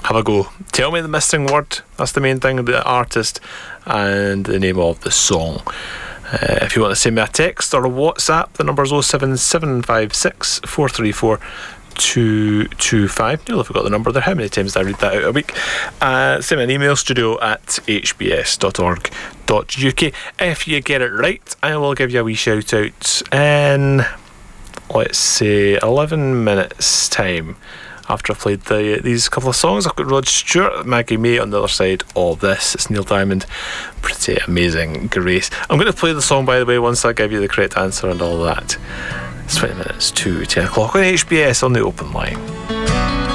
have a go. Tell me the missing word. That's the main thing. The artist and the name of the song. If you want to send me a text or a WhatsApp, the number is 07756 434 225. Neil, if we got the number there. How many times did I read that out a week? Send me an email, studio@hbs.org.uk. If you get it right, I will give you a wee shout out in, let's say, 11 minutes time. After I've played these couple of songs, I've got Rod Stewart, Maggie May on the other side of this. It's Neil Diamond. Pretty amazing grace. I'm going to play the song, by the way, once I give you the correct answer and all that. It's 20 minutes to 10 o'clock on HBS on the Open Line.